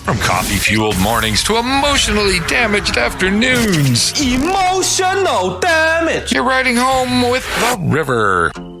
From coffee-fueled mornings to emotionally damaged afternoons. Emotional damage. You're riding home with The River.